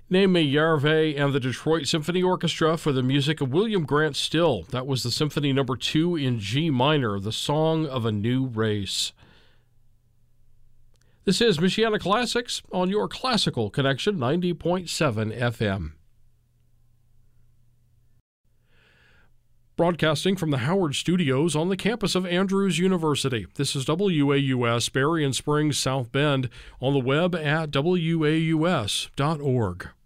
Némi Järve and the Detroit Symphony Orchestra for the music of William Grant Still. That was the Symphony No. 2 in G minor, the Song of a New Race. This is Michiana Classics on your Classical Connection 90.7 FM. Broadcasting from the Howard Studios on the campus of Andrews University. This is WAUS Berrien Springs, South Bend, on the web at waus.org.